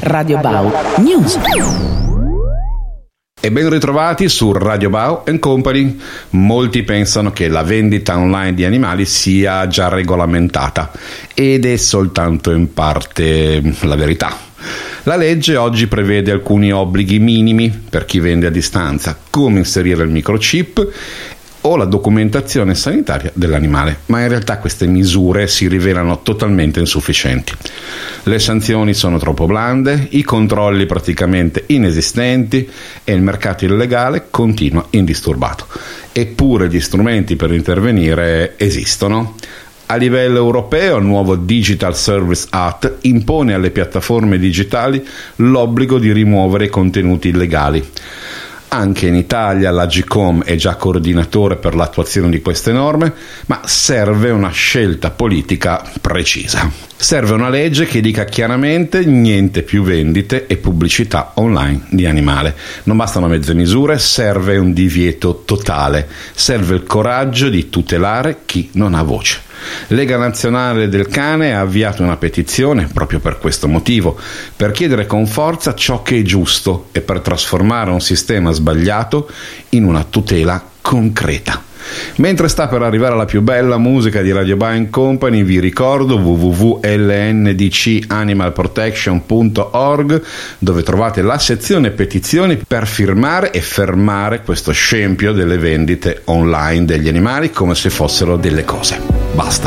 Radio Bau News. E ben ritrovati su Radio Bau Company. Molti pensano che la vendita online di animali sia già regolamentata ed è soltanto in parte la verità. La legge oggi prevede alcuni obblighi minimi per chi vende a distanza, come inserire il microchip o la documentazione sanitaria dell'animale, ma in realtà queste misure si rivelano totalmente insufficienti. Le sanzioni sono troppo blande, i controlli praticamente inesistenti e il mercato illegale continua indisturbato. Eppure gli strumenti per intervenire esistono. A livello europeo il nuovo Digital Service Act impone alle piattaforme digitali l'obbligo di rimuovere i contenuti illegali. Anche in Italia l'Agcom è già coordinatore per l'attuazione di queste norme, ma serve una scelta politica precisa. Serve una legge che dica chiaramente niente più vendite e pubblicità online di animale. Non bastano mezze misure, serve un divieto totale. Serve il coraggio di tutelare chi non ha voce. Lega Nazionale del Cane ha avviato una petizione proprio per questo motivo, per chiedere con forza ciò che è giusto e per trasformare un sistema sbagliato in una tutela concreta. Mentre sta per arrivare la più bella musica di Radio Bau Company, vi ricordo www.lndcanimalprotection.org, dove trovate la sezione petizioni per firmare e fermare questo scempio delle vendite online degli animali come se fossero delle cose. Basta.